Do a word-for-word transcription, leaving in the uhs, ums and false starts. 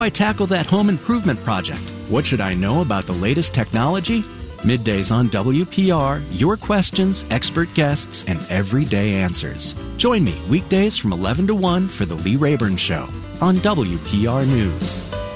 I tackle that home improvement project? What should I know about the latest technology? Middays on W P R, your questions, expert guests, and everyday answers. Join me weekdays from eleven to one for The Lee Rayburn Show on W P R News.